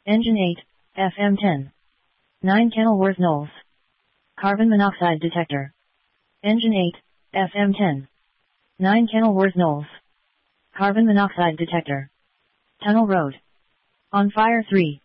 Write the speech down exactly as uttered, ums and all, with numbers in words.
Engine eight, F M ten. nine Kenilworth Knowles. Carbon monoxide detector. Engine eight, F M ten. nine Kenilworth Knowles. Carbon monoxide detector. Tunnel Road. On fire three.